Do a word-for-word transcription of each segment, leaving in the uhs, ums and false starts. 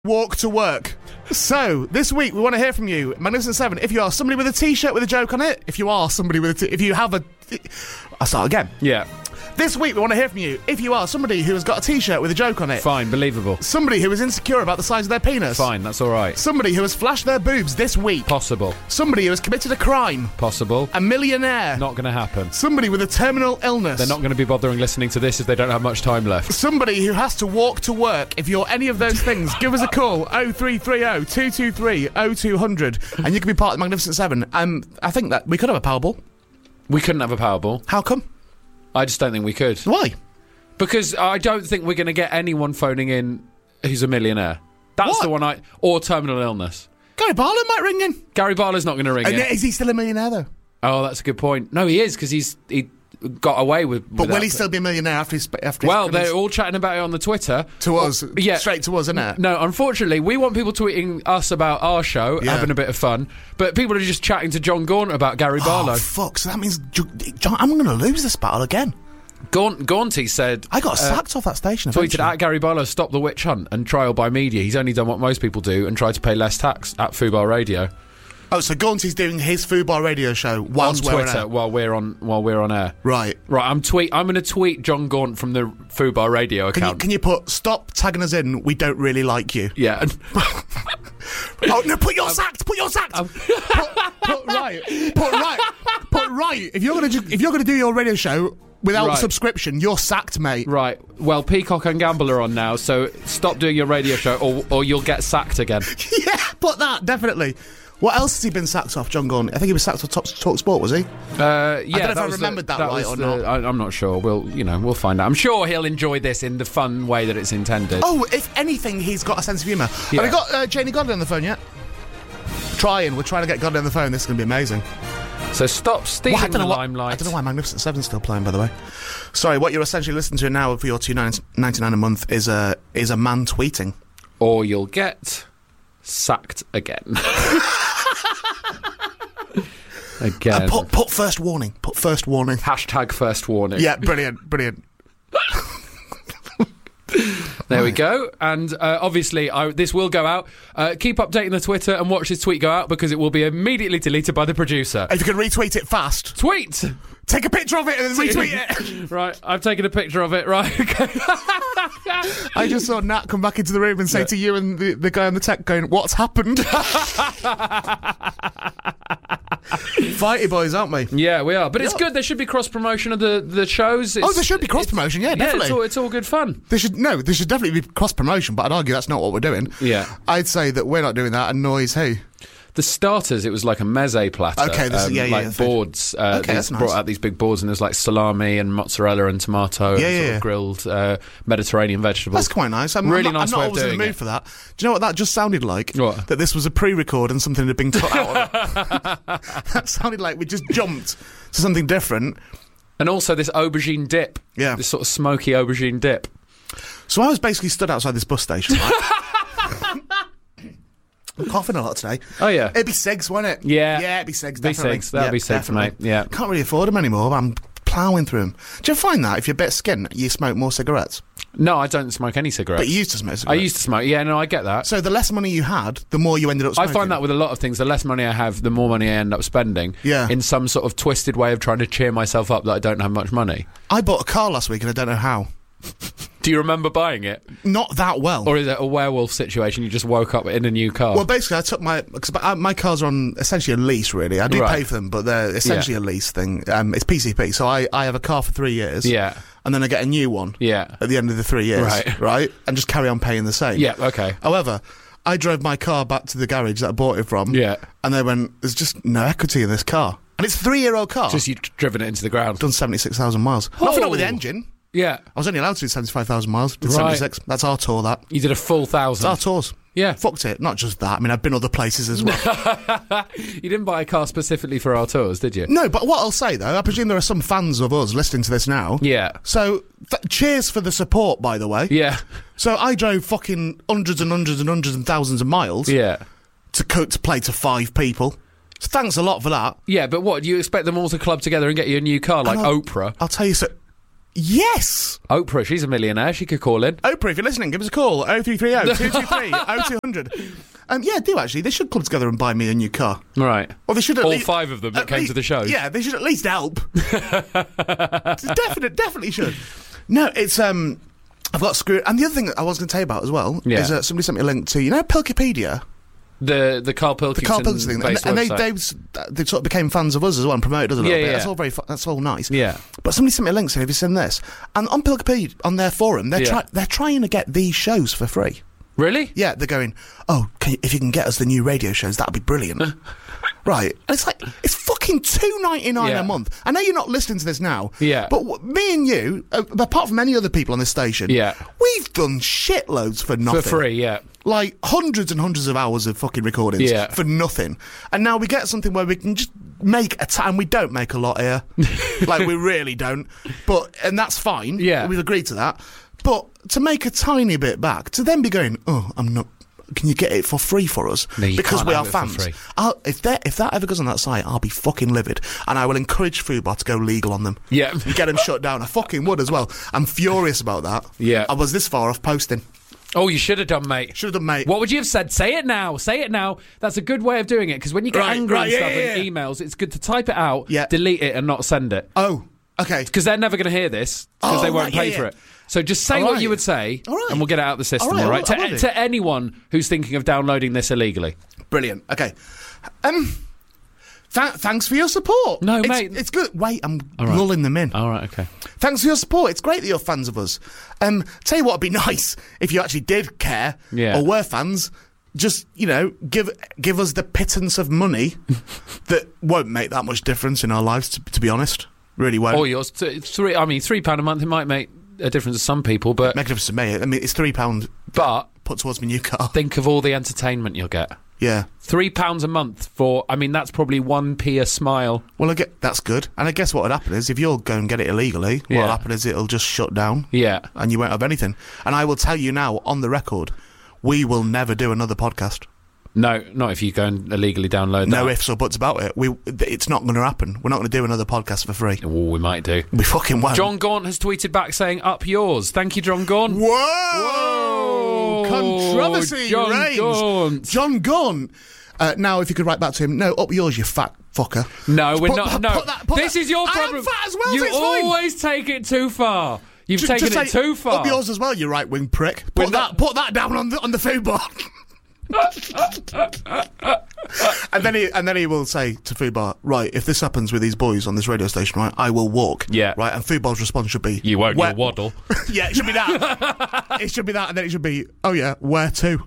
Walk to work. So, this week we want to hear from you. Magnificent Seven, if you are somebody with a t-shirt with a joke on it, if you are somebody with a t- if you have a... T- I'll start again. Yeah. This week we want to hear from you. If you are somebody who has got a t-shirt with a joke on it. Fine, believable. Somebody who is insecure about the size of their penis. Fine, that's all right. Somebody who has flashed their boobs this week. Possible. Somebody who has committed a crime. Possible. A millionaire. Not going to happen. Somebody with a terminal illness. They're not going to be bothering listening to this if they don't have much time left. Somebody who has to walk to work. If you're any of those things, give us a call. oh three three oh, two two three, oh two hundred and you can be part of the Magnificent Seven. Um, I think that we could have a Powerball. We couldn't have a Powerball. How come? I just don't think we could. Why? Because I don't think we're going to get anyone phoning in who's a millionaire. That's What? the one I... Or terminal illness. Gary Barlow might ring in. Gary Barlow's not going to ring And in. is he still a millionaire, though? Oh, that's a good point. No, he is, because he's he got away with... But with will that. he still be a millionaire after he's... After Well, he's they're all chatting about it on the Twitter. To us. Yeah. Straight to us, isn't it? No, unfortunately, we want people tweeting us about our show, Yeah. having a bit of fun, but people are just chatting to John Gaunt about Gary Barlow. Oh, fuck. So that means... John, I'm going to lose this battle again. Gaunt, Gaunty said... I got uh, sacked off that station. tweeted eventually. at Gary Barlow, stop the witch hunt and trial by media. He's only done what most people do and tried to pay less tax at Fubar Radio. Oh, so Gaunty's doing his Fubar radio show whilst on we're on Twitter air. while we're on while we're on air. Right. Right, I'm tweet I'm gonna tweet John Gaunt from the Fubar Radio Can you, account. can you put, stop tagging us in, we don't really like you? Yeah. Oh, no, put your sacked, put your sacked! put, put right, put right, put right. If you're going to if you're going to do your radio show without Right. subscription, you're sacked, mate. Right. Well, Peacock and Gamble are on now, so stop doing your radio show or or you'll get sacked again. Yeah, put that, definitely. What else has he been sacked off, John Gaunt? I think he was sacked off Talk, Talk Sport, was he? Uh, yeah, I don't know if that I was remembered the, that right was or the- not. I, I'm not sure. We'll, you know, we'll find out. I'm sure he'll enjoy this in the fun way that it's intended. Oh, if anything, he's got a sense of humour. Yeah. Have we got uh, Janie Godley on the phone yet? Trying. We're trying to get Godley on the phone. This is going to be amazing. So stop stealing Well, I don't know the what- limelight. I don't know why Magnificent Seven's still playing, by the way. Sorry, what you're essentially listening to now for your two ninety-nine a month is a is a man tweeting. Or you'll get sacked again. Again. Uh, put put first warning. Put first warning. Hashtag first warning. Yeah, brilliant, brilliant. There we go. And uh, obviously, I, this will go out. Uh, keep updating the Twitter and watch this tweet go out because it will be immediately deleted by the producer. If you can retweet it fast, Tweet! take a picture of it and then retweet it. Right, I've taken a picture of it. Right, okay. I just saw Nat come back into the room and say Yeah. to you and the, the guy on the tech going, "What's happened?" Fighty boys, aren't we? Yeah, we are. But it's Yeah. good. There should be cross-promotion of the, the shows. It's, Oh, there should be cross promotion. Yeah, Yeah, definitely. it's all, it's all good fun. There should no. There should definitely be cross promotion, but I'd argue that's not what we're doing. Yeah. I'd say that we're not doing that. And Noise who? The starters, it was like a meze platter. Okay, this is- um, yeah, yeah, like yeah, food. boards. Uh, Okay, these that's nice. brought out these big boards, and there's like salami and mozzarella and tomato Yeah, and yeah, sort yeah. of grilled uh, Mediterranean vegetables. That's quite nice. I'm, Really I'm not, nice I'm not way of always in the doing mood it. for that. Do you know what that just sounded like? What? That this was a pre-record and something had been cut out of it. That sounded like we just jumped to something different. And also this aubergine dip. Yeah. This sort of smoky aubergine dip. So I was basically stood outside this bus station. Right? I'm coughing a lot today. Oh, yeah. It'd be Sigs, won't it? Yeah. Yeah, it'd be Sigs, Be definitely. Sigs, that'd Yeah, be Sigs, definitely. mate, yeah. Can't really afford them anymore, but I'm ploughing through them. Do you find that if you're a bit skin, you smoke more cigarettes? No, I don't smoke any cigarettes. But you used to smoke I cigarettes. used to smoke. Yeah, no, I get that. So the less money you had, the more you ended up I smoking. find that with a lot of things, the less money I have, the more money I end up spending. Yeah. In some sort of twisted way of trying to cheer myself up that I don't have much money. I bought a car last week and I don't know how. Do you remember buying it? Not that well. Or is it a werewolf situation? You just woke up in a new car? Well, basically, I took my because my cars are on essentially a lease. Really, I do Right. pay for them, but they're essentially Yeah. a lease thing. Um, it's P C P, so I, I have a car for three years. Yeah. and then I get a new one. Yeah. at the end of the three years. Right. right, and just carry on paying the same. Yeah, okay. However, I drove my car back to the garage that I bought it from. Yeah. and they went, "There's just no equity in this car," and it's a three-year-old car. Just you driven it into the ground. done seventy-six thousand miles. Nothing up with the Oh. engine. Yeah. I was only allowed to do seventy-five thousand miles. Did Right. seventy-six. That's our tour. That. You did a full It's our thousand. tours. Yeah. Fucked it. Not just that. I mean, I've been other places as well. You didn't buy a car specifically for our tours, did you? No, but what I'll say though, I presume there are some fans of us listening to this now. Yeah. So, th- cheers for the support, by the way. Yeah. So I drove fucking hundreds and hundreds and hundreds and thousands of miles Yeah. to co- to play to five people. So thanks a lot for that. Yeah, but what, do you expect them all to club together and get you a new car like And I'll- Oprah? I'll tell you so. Yes! Oprah, she's a millionaire. She could call in. Oprah, if you're listening, give us a call. oh three three oh, two two three, oh two hundred. Um, yeah, do actually. They should come together and buy me a new car. Right. Well, they should at All least, five of them that came least, to the show. Yeah, they should at least help. Definitely, definitely should. No, it's... um. I've got screwed... And the other thing that I was going to tell you about as well yeah. is uh, somebody sent me a link to, you know, Pilkipedia? The the Carl Pilkington, the Carl Pilkington thing, and, and they, they they sort of became fans of us as well and promoted us a little yeah, bit. Yeah. That's all very fu- that's all nice. Yeah. But somebody sent me a link saying, "Have you seen this?" And on Pilkipedia, on their forum, they're Yeah. try- they're trying to get these shows for free. Really? Yeah, they're going, "Oh, can you, if you can get us the new radio shows, that'd be brilliant." Right, and it's like it's fucking two ninety nine Yeah. a month. I know you're not listening to this now, Yeah. But w- me and you, uh, apart from any other people on this station, Yeah. we've done shitloads for nothing For free, yeah. like hundreds and hundreds of hours of fucking recordings Yeah. for nothing. And now we get something where we can just make a time. We don't make a lot here. Like, we really don't. But, and that's fine. Yeah. We've agreed to that. But to make a tiny bit back, to then be going, oh, I'm not, can you get it for free for us? No, you because can't we have are it for fans. free. I'll, if, that, if that ever goes on that site, I'll be fucking livid. And I will encourage Fubar to go legal on them. Yeah. And get them shut down. I fucking would as well. I'm furious about that. Yeah. I was this far off posting. Oh, you should have done, mate. Should have done, mate. What would you have said? Say it now. Say it now. That's a good way of doing it, because when you get Right, angry right, and yeah, stuff yeah, in yeah. emails, it's good to type it out, Yeah. delete it, and not send it. Oh, okay. Because they're never going to hear this, because Oh, they won't right, yeah, pay yeah. for it. So just say All what right. you would say, All right. and we'll get it out of the system, All right, all I right? will- I will To, do. to anyone who's thinking of downloading this illegally. Brilliant. Okay. Um, th- thanks for your support. No, it's, mate. It's good. Wait, I'm All right. lulling them in. All right, okay. Thanks for your support. It's great that you're fans of us. Um, tell you what would be nice if you actually did care Yeah. or were fans. Just, you know, give give us the pittance of money that won't make that much difference in our lives, to, to be honest. Really won't. Or yours. Th- three. I mean, three pound a month. It might make a difference to some people, but Make a difference to me. I mean, it's three pounds but put towards my new car. think of all the entertainment you'll get. Yeah. Three pounds a month for. I mean, that's probably one p a smile. Well, I get that's good. And I guess what would happen is if you'll go and get it illegally, Yeah. what'll happen is it'll just shut down. Yeah. And you won't have anything. And I will tell you now, on the record, we will never do another podcast. No, not if you go and illegally download that. No ifs or buts about it. We, it's not going to happen. We're not going to do another podcast for free. Oh, we might do. We fucking won't. John Gaunt has tweeted back saying, up yours. Thank you, John Gaunt. Whoa! Whoa! Controversy John reigns. Gaunt. John Gaunt. Uh, now, if you could write back to him, no, up yours, you fat fucker. No, we're Put not. that- no, put that- put this that- is your I am problem. fat as well, You so it's fine. always take it too far. You've Ju- taken just it say, too far. Up yours as well, you right wing prick. We're Put not- that, put that down on the on the food bar. and then he and then he will say to Fubar, right, if this happens with these boys on this radio station, right, I will walk. Yeah. Right, and Fubar's response should be, You won't. "Where-" You'll waddle. Yeah, it should be that. It should be that, and then it should be, oh yeah, where to?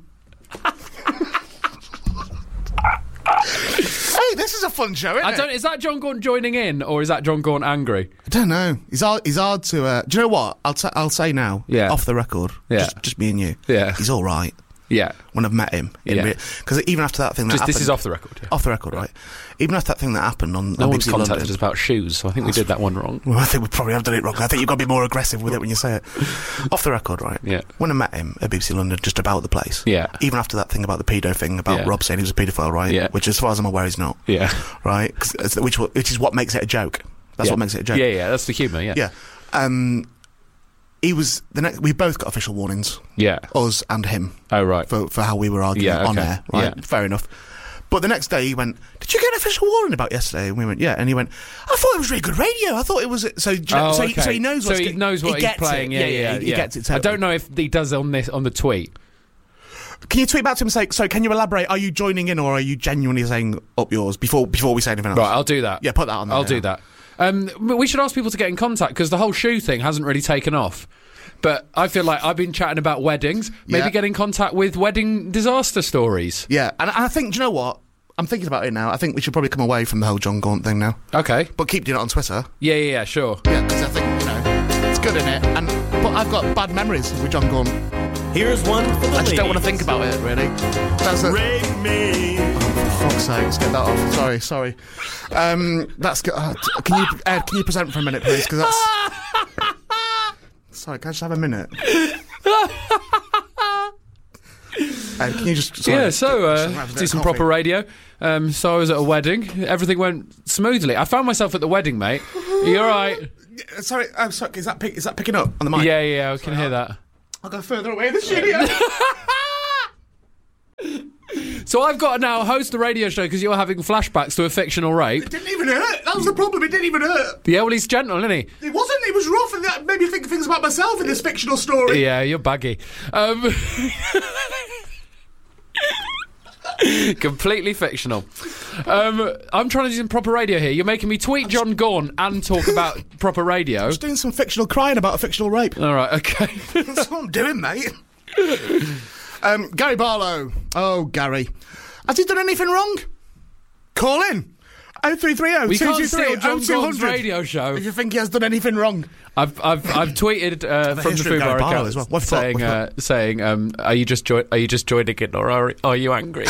Hey, this is a fun show, isn't I it? don't. Is that John Gaunt joining in, or is that John Gaunt angry? I don't know. He's hard. He's hard to. Uh, do you know what? I'll t- I'll say now. Yeah. Off the record. Yeah. Just, just me and you. Yeah. He's all right. Yeah. When I've met him. Yeah. Because even after that thing that Just happened. this is off the record. Yeah. Off the record, right? Even after that thing that happened on, No on one's B B C contacted London. us about shoes, so I think we did that one wrong. Well, I think we probably have done it wrong. I think you've got to be more aggressive with it when you say it. Off the record, right? Yeah. When I met him at B B C London, just about the place. Yeah. Even after that thing about the pedo thing, about Yeah. Rob saying he was a paedophile, right? Yeah. Which, as far as I'm aware, he's not. Yeah. Right? 'Cause it's- which, which is what makes it a joke. That's Yeah. what makes it a joke. Yeah, yeah. That's the humour. Yeah. Yeah. Um, he was the next. We both got official warnings, Yeah. us and him, Oh right. for for how we were arguing Yeah, on okay. air. Right. Yeah. Fair enough. But the next day he went, "Did you get an official warning about yesterday?" And we went, "Yeah." And he went, "I thought it was really good radio. I thought it was." So, do you know, Oh, so, he, okay. so he knows. So What's he get- knows what he he's gets playing. It. Yeah, yeah, He yeah. gets it. I Totally. don't know if he does on this on the tweet. Can you tweet back to him and say, "So, can you elaborate? Are you joining in, or are you genuinely saying up yours before before we say anything else?" Right, I'll do that. Yeah, put that on there. I'll do that. Um, we should ask people to get in contact because the whole shoe thing hasn't really taken off. But I feel like I've been chatting about weddings. Maybe Yeah. get in contact with wedding disaster stories. Yeah, and I think, do you know what? I'm thinking about it now. I think we should probably come away from the whole John Gaunt thing now, Okay. but keep doing it on Twitter. Yeah, yeah, yeah. Sure. Yeah, because I think, you know, it's good in it. And but I've got bad memories with John Gaunt. Here's one for the I just don't want to ladies. think about it, really. That's a, Rate me. for fuck's sake, let's get that off. Sorry, sorry. Um, that's good. Uh, t- can you, Ed, can you present for a minute, please? Because that's... Sorry, can I just have a minute? Ed, can you just... Sorry, Yeah, so just have a uh, bit do of some coffee. proper radio. Um, so I was at a wedding. Everything went smoothly. I found myself at the wedding, mate. Are you all right? Uh, sorry, oh, sorry, is that pick, is that picking up on the mic? Yeah, yeah, I can hear that. I'll go further away in the studio. So I've got to now host the radio show because you're having flashbacks to a fictional rape. It didn't even hurt. That was the problem. It didn't even hurt. Yeah, well, he's gentle, isn't he? It wasn't. It was rough, and that made me think things about myself in this fictional story. Yeah, you're baggy. Um, completely fictional. Um, I'm trying to do some proper radio here. You're making me tweet John Gorn and talk about proper radio. Just doing some fictional crying about a fictional rape. All right, okay. That's what I'm doing, mate. um, Gary Barlow. Oh, Gary. Has he done anything wrong? Call in. oh three three oh We two can't two three steal John oh two Gorn's hundred radio show. if you think he has done anything wrong. I've I've I've tweeted uh, The from the history of Fubar Gary Barlow account as well. What's that? saying What's uh, saying um, are you just jo- are you just joining it or are, are you angry?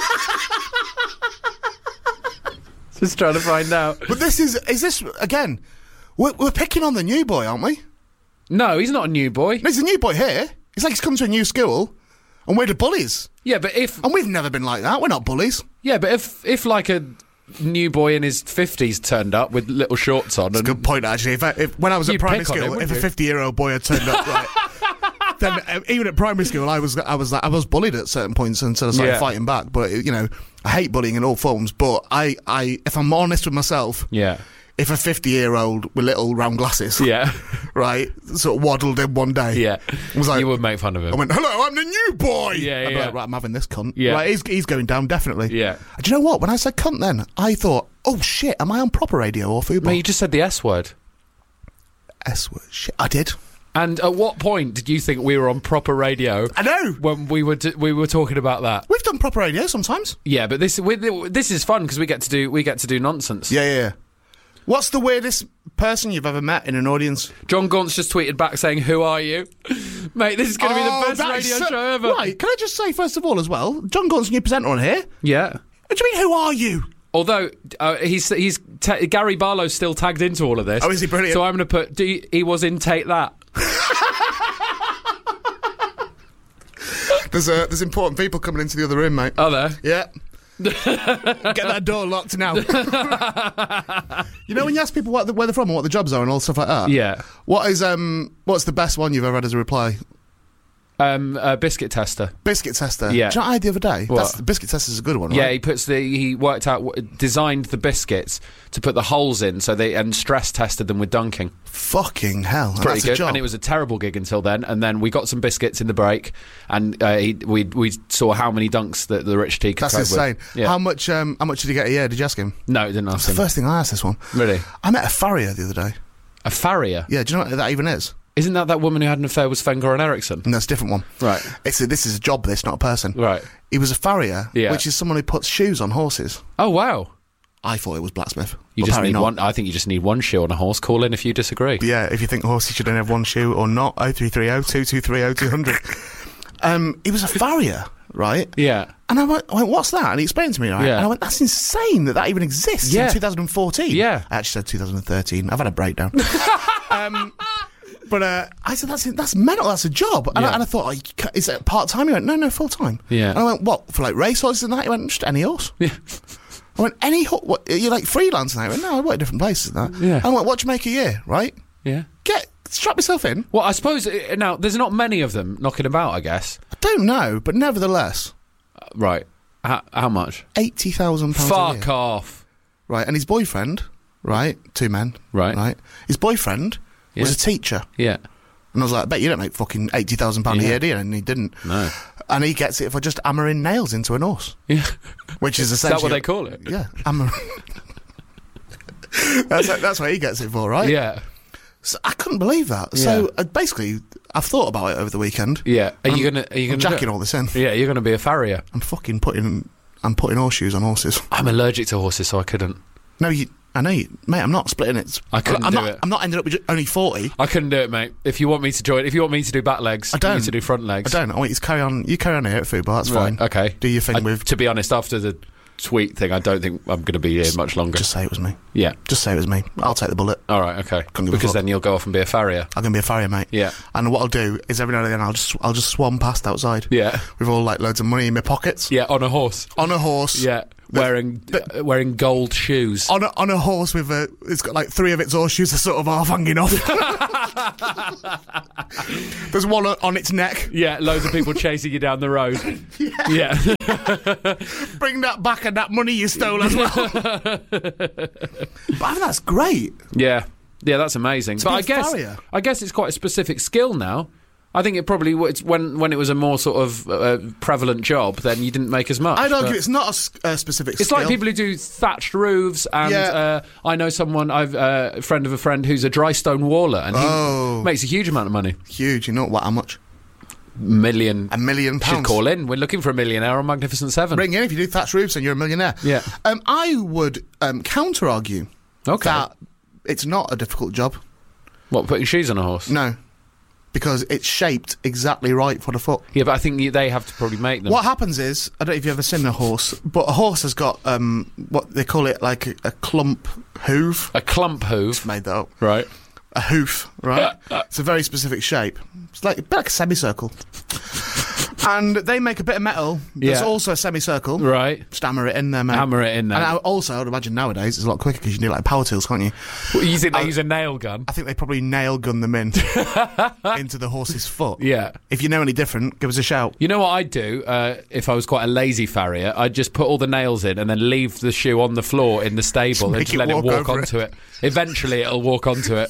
Just trying to find out. But this is, is this, again, we're, we're picking on the new boy, aren't we? No, he's not a new boy. There's a new boy here. It's like he's come to a new school, and we're the bullies. Yeah, but if And we've never been like that. We're not bullies. yeah, but if if like a new boy in his fifties turned up with little shorts on, and Good point, actually. If, I, if When I was at You'd primary pick on him, school, wouldn't if a you? fifty-year-old boy had turned up, right, then uh, even at primary school, I was I was I was bullied at certain points until I started Yeah. fighting back. But, you know, I hate bullying in all forms. But I, I if I'm honest with myself, yeah, if a fifty-year-old with little round glasses, yeah, right, sort of waddled in one day, yeah, was like, you would make fun of him. I went, hello, I'm the new boy. Yeah, I'd be yeah. like, right, I'm having this cunt. Yeah. Right, he's, he's going down, definitely. Yeah. Do you know what? When I said cunt then, I thought, oh, shit, am I on proper radio or food? Mate, you just said the S word. S word. Shit, I did. And at what point did you think we were on proper radio? I know. When we were d- we were talking about that. We've done proper radio sometimes. Yeah, but this we, this is fun because we get to do we get to do nonsense. Yeah, yeah, yeah. What's the weirdest person you've ever met in an audience? John Gaunt's just tweeted back saying, "Who are you, mate? This is going to be Oh, the best that is radio so- show ever." Right, can I just say, first of all, as well, John Gaunt's new presenter on here. Yeah. What do you mean, who are you? Although uh, he's he's ta- Gary Barlow's still tagged into all of this. Oh, is he brilliant? So I'm going to put do you, he was in Take That. There's uh, there's important people coming into the other room, mate. Are there? Yeah. Get that door locked now. You know when you ask people what the, where they're from and what the jobs are and all stuff like that? Yeah. What is um what's the best one you've ever had as a reply? Um, uh, biscuit tester. Biscuit tester. Yeah. Do you know what I had the other day? What? That's, the biscuit tester's a good one, right? Yeah, he puts the he worked out designed the biscuits to put the holes in so they and stress tested them with dunking. Fucking hell. Pretty that's good. a job. And it was a terrible gig until then. And then we got some biscuits in the break, and uh, he, we we saw how many dunks that the Rich T could That's cope insane. with. Yeah. How much um how much did he get a year? Did you ask him? No, it didn't ask The him. first thing I asked this one. Really? I met a farrier the other day. A farrier? Yeah, do you know what that even is? Isn't that that woman who had an affair with Sven Goran Eriksson? No, it's a different one. Right. It's a, this is a job, this, not a person. Right. He was a farrier, Yeah. which is someone who puts shoes on horses. Oh, wow. I thought it was blacksmith. You but just apparently need not. one. I think you just need one shoe on a horse. Call in if you disagree. Yeah, if you think horses should only have one shoe or not, oh three three oh two two three oh two hundred. Um, he was a farrier, right? Yeah. And I went, I went, what's that? And he explained to me, right? Yeah. And I went, that's insane that that even exists Yeah. in two thousand fourteen. Yeah. I actually said two thousand thirteen. I've had a breakdown. um, but uh, I said, that's that's mental, that's a job. And, Yeah. I, and I thought, oh, you ca- is it part-time? He went, no, no, full-time. Yeah. And I went, what, for like race horses and that? He went, just any horse. Yeah. I went, any horse? What, you're like freelance now? He went, no, I work at different places and that. Yeah. I went, what do you make a year, right? Yeah. Get, strap yourself in. Well, I suppose uh, now there's not many of them knocking about. I guess. I don't know, but nevertheless, Right. How, how much? eighty thousand pounds a year. Fuck off. Right, and his boyfriend, right, two men, Right. right, his boyfriend was Yeah. a teacher. Yeah. And I was like, I bet you don't make fucking eighty thousand pounds Yeah. a year, do you? And he didn't. No. And he gets it for just hammering nails into an horse, Yeah. which is Is that essentially... what they call it? Yeah, hammer. that's, that's what he gets it for, right? Yeah. So I couldn't believe that. So Yeah. uh, basically, I've thought about it over the weekend. Yeah. Are you I'm- gonna? Are you I'm gonna? jacking all this in. Yeah. You're gonna be a farrier. I'm fucking putting... I'm putting horseshoes on horses. I'm allergic to horses, so I couldn't. No, you... I know you... Mate, I'm not splitting it. I couldn't I'm do not, it. I'm not ending up with ju- only forty. I couldn't do it, mate. If you want me to join, if you want me to do back legs, I don't. You need to do front legs. I don't. I want you to carry on. You carry on here at Food Bar. That's Right, fine. okay. Do your thing I- with... To be honest, after the tweet thing, I don't think I'm going to be here much longer. Just say it was me. Yeah. Just say it was me. I'll take the bullet. All right. Okay. Couldn't give a Because fuck. then you'll go off and be a farrier. I'm gonna be a farrier, mate. Yeah. And what I'll do is every now and then I'll just I'll just swan past outside. Yeah. With all like loads of money in my pockets. Yeah. On a horse. On a horse. Yeah. wearing uh, wearing gold shoes. On a, on a horse with a, it's got like three of its horseshoes are sort of half hanging off. There's one on its neck. Yeah, loads of people chasing you down the road. Yeah. yeah. Bring that back and that money you stole as well. But I think that's great. Yeah. Yeah, that's amazing. To but be I a guess farrier. I guess it's quite a specific skill now. I think it probably it's when when it was a more sort of uh, prevalent job, then you didn't make as much. I'd argue but it's not a, s- a specific it's skill. like people who do thatched roofs, and Yeah. uh, I know someone, I've uh, a friend of a friend who's a dry stone waller, and he Oh. makes a huge amount of money. Huge, you know what, how much? Million. A million pounds. Should call in. We're looking for a millionaire on Magnificent Seven. Ring in, if you do thatched roofs and you're a millionaire. Yeah. Um, I would um, counter-argue Okay. that it's not a difficult job. What, putting shoes on a horse? No. Because it's shaped exactly right for the foot. Yeah, but I think you, they have to probably make them. What happens is, I don't know if you've ever seen a horse, but a horse has got um, what they call it, like a, a clump hoof. A clump hoof. Made that up. Right. A hoof, right? It's a very specific shape. It's like, a bit like a semicircle. And they make a bit of metal. There's Yeah. also a semicircle. Right. Just hammer it in there, mate. Hammer it in there. And I, also, I'd imagine nowadays it's a lot quicker because you can do it like power tools, can't you? Well, you think they I- use a nail gun? I think they probably nail gun them in into the horse's foot. Yeah. If you know any different, give us a shout. You know what I'd do uh, if I was quite a lazy farrier? I'd just put all the nails in and then leave the shoe on the floor in the stable and make just it let it walk walk over onto it. Eventually, it'll walk onto it.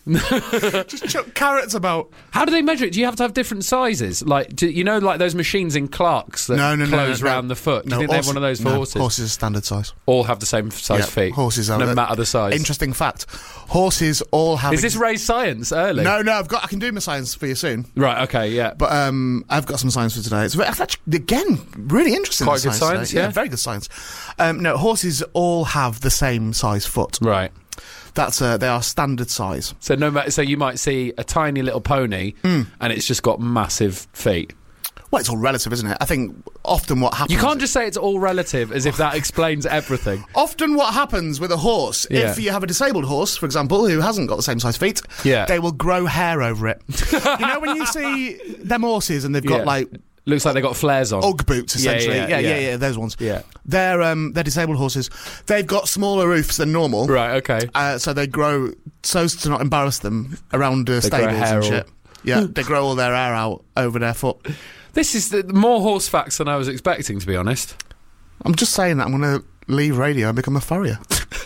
Just chuck carrots about. How do they measure it? Do you have to have different sizes? Like, do, you know, like those machines in Clark's that No, no, no, close no, no. round the foot? Do No, you think they have horse- one of those for no, horses? Horses are standard size. All have the same size Yeah, feet. horses are- no matter the size. Interesting fact. Horses all have... Is this Ray's science early? No, no, I've got... I can do my science for you soon. Right. Okay. Yeah. But um, I've got some science for today. It's very, actually, again, really interesting. Quite good science science, today. yeah. Very good science. Um, no, horses all have the same size foot. right. That's uh, they are standard size. So no matter. So you might see a tiny little pony, Mm. and it's just got massive feet. Well, it's all relative, isn't it? I think often what happens... You can't just say it's all relative as if that explains everything. Often what happens with a horse, Yeah. if you have a disabled horse, for example, who hasn't got the same size feet, Yeah. they will grow hair over it. You know when you see them horses and they've got Yeah. like Looks like they got flares on. Ugg boots, Yeah, essentially. yeah, Yeah, yeah, yeah. yeah, those ones. Yeah. They're, um, they're disabled horses. They've got smaller roofs than normal. Right. Okay. Uh, so they grow, so as to not embarrass them around uh, They grow stables hair and all- shit. Yeah, they grow all their hair out over their foot. This is the, more horse facts than I was expecting, to be honest. I'm just saying that I'm going to leave radio and become a farrier.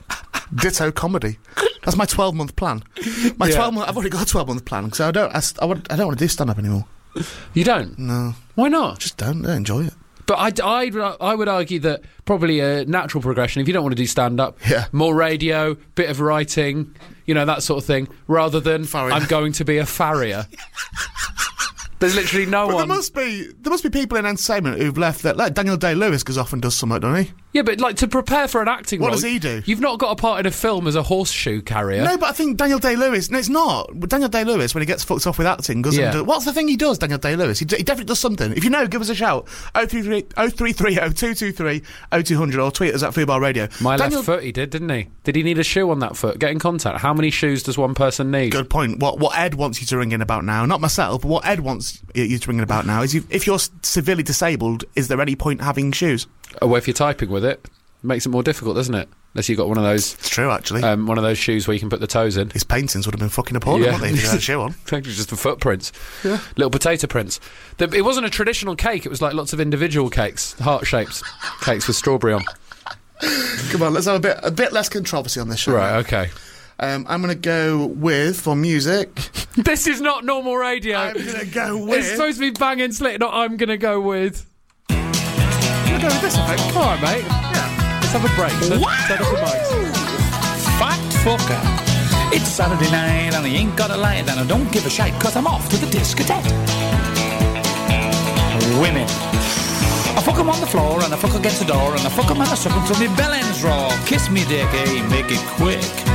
Ditto comedy. That's my twelve month plan. My Yeah. twelve month. I've already got a twelve month plan because I don't. I, st- I, would, I don't want to do stand up anymore. You don't? No, Why not? just don't. I don't enjoy it. But I'd, I'd, I would argue that probably a natural progression, if you don't want to do stand-up, Yeah. more radio, bit of writing, you know, that sort of thing, rather than Farrier. I'm going to be a farrier. There's literally no But there one... must be there must be people in entertainment who've left that. Like Daniel Day-Lewis goes off and does something, doesn't he? Yeah, but like to prepare for an acting What role... does he do? You've not got a part in a film as a horseshoe carrier. No, but I think Daniel Day-Lewis. No, it's not. But Daniel Day-Lewis, when he gets fucked off with acting, goes Yeah. and do, what's the thing he does? Daniel Day-Lewis. He, d- he definitely does something. If you know, give us a shout. oh three three oh two two three oh two hundred or tweet us at Fubar Radio. My Daniel, left foot he did, didn't he? Did he need a shoe on that foot? Get in contact. How many shoes does one person need? Good point. What what Ed wants you to ring in about now, not myself, but what Ed wants you to ring in about now is you, if you're severely disabled, is there any point having shoes? Oh, well, if you're typing with it, it makes it more difficult, doesn't it? Unless you've got one of those... It's true, actually. Um, one of those shoes where you can put the toes in. His paintings would have been fucking appalling, Yeah. wouldn't they, if he had a shoe on? Actually, just the footprints. Yeah. Little potato prints. The, it wasn't a traditional cake, it was like lots of individual cakes, heart-shaped cakes with strawberry on. Come on, let's have a bit a bit less controversy on this show. Right, okay. Um, I'm going to go with, for music, This is not normal radio. I'm going to go with... It's supposed to be bang and slit, not I'm going to go with... I'm going to go with this, I think. All right, mate. Yeah. Let's have a break. Turn, turn off the mics. Fact fucker. It's Saturday night and I ain't got a light and I don't give a shite cause I'm off to the discotheque. Women. I fuck 'em on the floor and I fuck against the door and I fuck 'em and I suck 'em till me bell ends raw. Kiss me dick, eh, make it quick.